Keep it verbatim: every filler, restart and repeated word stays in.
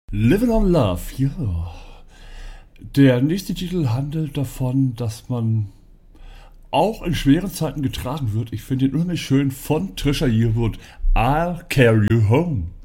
Living on Love, ja. Der nächste Titel handelt davon, dass man auch in schweren Zeiten getragen wird. Ich finde ihn unheimlich schön von Trisha Yearwood. I'll carry you home.